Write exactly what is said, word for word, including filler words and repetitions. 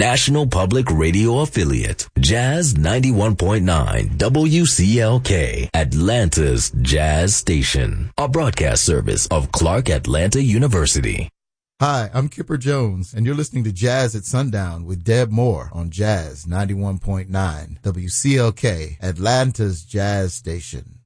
National Public Radio affiliate, Jazz ninety-one point nine W C L K, Atlanta's Jazz Station, a broadcast service of Clark Atlanta University. Hi, I'm Kipper Jones, and you're listening to Jazz at Sundown with Deb Moore on Jazz ninety-one point nine W C L K, Atlanta's Jazz Station.